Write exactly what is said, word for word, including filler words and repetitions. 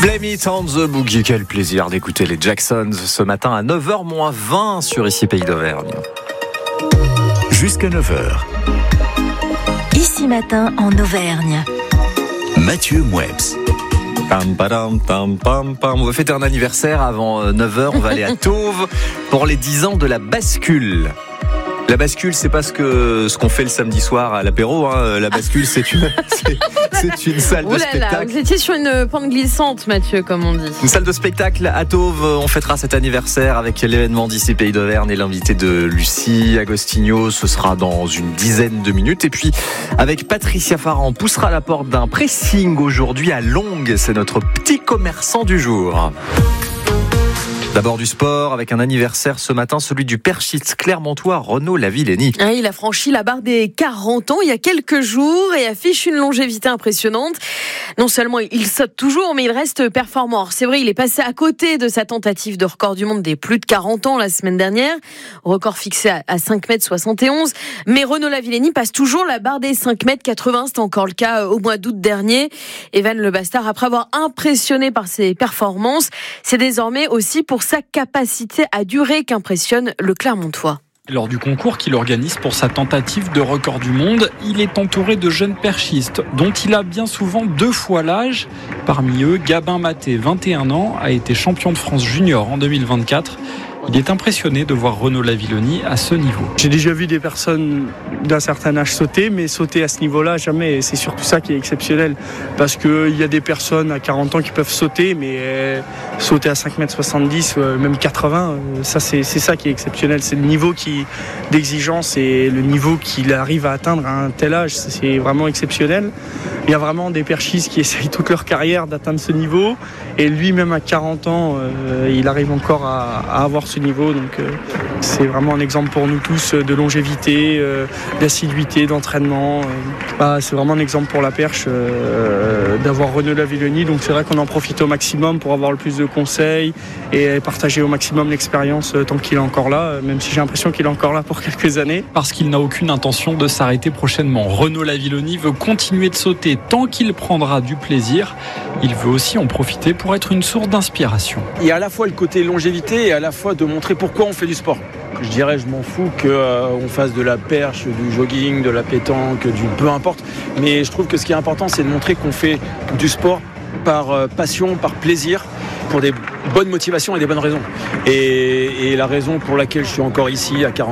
Blame It on the Boogie. Quel plaisir d'écouter les Jacksons ce matin à neuf heures moins vingt sur Ici Pays d'Auvergne. Jusqu'à neuf heures. Ici Matin en Auvergne. Mathieu Mouebs. Pam, padam, pam, pam, pam. On va fêter un anniversaire avant neuf heures. On va aller à Tauves pour les dix ans de la bascule. La bascule, c'est pas ce que ce qu'on fait le samedi soir à l'apéro. Hein. La bascule, c'est une c'est, c'est une salle de spectacle. Vous étiez sur une pente glissante, Mathieu, comme on dit. Une salle de spectacle à Tauves. On fêtera cet anniversaire avec l'événement d'Ici Pays d'Auvergne et l'invité de Lucie Agostinho. Ce sera dans une dizaine de minutes. Et puis avec Patricia Farran, on poussera la porte d'un pressing aujourd'hui à Longues. C'est notre petit commerçant du jour. D'abord du sport, avec un anniversaire ce matin, celui du perchiste clermontois Renaud Lavillenie. Ah, il a franchi la barre des quarante ans il y a quelques jours et affiche une longévité impressionnante. Non seulement il saute toujours, mais il reste performant. Alors, c'est vrai, il est passé à côté de sa tentative de record du monde des plus de quarante ans la semaine dernière. Record fixé à cinq mètres soixante et onze. Mais Renaud Lavillenie passe toujours la barre des cinq mètres quatre-vingts. C'était encore le cas au mois d'août dernier. Evan Le Bastard, après avoir impressionné par ses performances, c'est désormais aussi pour sa capacité à durer qu'impressionne le Clermontois. Lors du concours qu'il organise pour sa tentative de record du monde, il est entouré de jeunes perchistes dont il a bien souvent deux fois l'âge. Parmi eux, Gabin Maté, vingt et un ans, a été champion de France junior en deux mille vingt-quatre. Il est impressionné de voir Renaud Lavillenie à ce niveau. J'ai déjà vu des personnes d'un certain âge sauter, mais sauter à ce niveau-là, jamais. C'est surtout ça qui est exceptionnel. Parce qu'il y a des personnes à quarante ans qui peuvent sauter, mais euh, sauter à cinq mètres soixante-dix, euh, même quatre-vingts, euh, ça, c'est, c'est ça qui est exceptionnel. C'est le niveau qui, d'exigence et le niveau qu'il arrive à atteindre à un tel âge. C'est vraiment exceptionnel. Il y a vraiment des perchistes qui essayent toute leur carrière d'atteindre ce niveau. Et lui, même à quarante ans, euh, il arrive encore à, à avoir ce niveau. Donc euh, c'est vraiment un exemple pour nous tous de longévité, euh, d'assiduité, d'entraînement. Euh, bah, c'est vraiment un exemple pour la perche euh, d'avoir Renaud Lavillenie. Donc c'est vrai qu'on en profite au maximum pour avoir le plus de conseils et partager au maximum l'expérience tant qu'il est encore là, même si j'ai l'impression qu'il est encore là pour quelques années. Parce qu'il n'a aucune intention de s'arrêter prochainement. Renaud Lavillenie veut continuer de sauter tant qu'il prendra du plaisir. Il veut aussi en profiter pour être une source d'inspiration. Il y a à la fois le côté longévité et à la fois de montrer pourquoi on fait du sport. Je dirais, je m'en fous qu'on euh, fasse de la perche, du jogging, de la pétanque, du peu importe. Mais je trouve que ce qui est important, c'est de montrer qu'on fait du sport par euh, passion, par plaisir, pour des bonnes motivations et des bonnes raisons. Et, et la raison pour laquelle je suis encore ici à quarante